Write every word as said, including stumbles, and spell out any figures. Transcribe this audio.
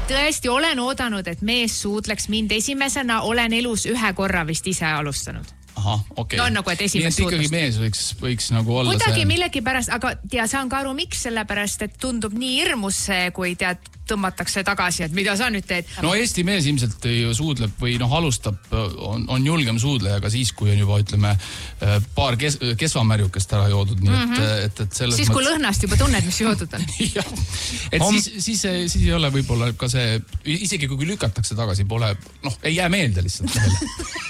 tõesti olen oodanud, et mees suudleks mind esimesena, olen elus ühe korra vist ise alustanud. Aha, okei. No nagu, et esimest suudlust. Nii et ikkagi mees võiks, võiks nagu olla Kuidagi see... millegi pärast, aga tea, saan ka aru, miks sellepärast, et tundub nii hirmus see, kui tead, tõmmatakse tagasi, et mida sa nüüd teed. No Eesti mees ilmselt ju suudleb või noh, alustab, on, on julgem suudleja ka siis, kui on juba, ütleme, paar kes, kesvamärjukest ära joodud, nii et, mm-hmm. et, et selles siis, kui mõttes... lõhnast juba tunned, mis joodud on. jah, et Om... siis, siis, siis ei ole võib-olla ka see, isegi kui lükatakse tagasi, pole, noh, ei jää meelde lihtsalt.